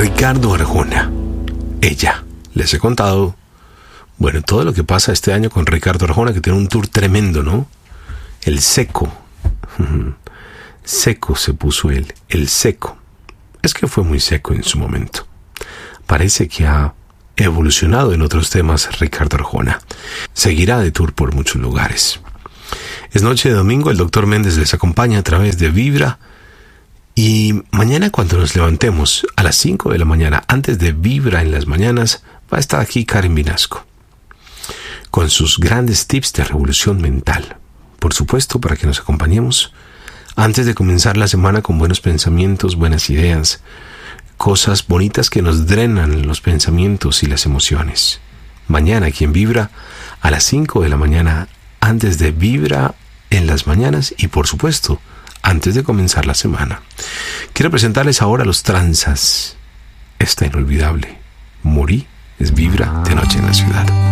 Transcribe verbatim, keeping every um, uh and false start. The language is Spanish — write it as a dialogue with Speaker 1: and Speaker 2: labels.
Speaker 1: Ricardo Arjona. Ella. Les he contado, bueno, todo lo que pasa este año con Ricardo Arjona, que tiene un tour tremendo, ¿no? El Seco. Seco se puso él, el Seco. Es que fue muy seco en su momento. Parece que ha evolucionado en otros temas Ricardo Arjona. Seguirá de tour por muchos lugares. Es noche de domingo, el doctor Méndez les acompaña a través de Vibra. Y mañana cuando nos levantemos a las cinco de la mañana, antes de Vibra en las mañanas, va a estar aquí Karen Vinasco, con sus grandes tips de revolución mental. Por supuesto, para que nos acompañemos antes de comenzar la semana con buenos pensamientos, buenas ideas, cosas bonitas que nos drenan los pensamientos y las emociones. Mañana aquí en Vibra, a las cinco de la mañana, antes de Vibra en las mañanas y por supuesto, antes de comenzar la semana. Quiero presentarles ahora a los Tranzas. Esta inolvidable Morí es Vibra de Noche en la Ciudad.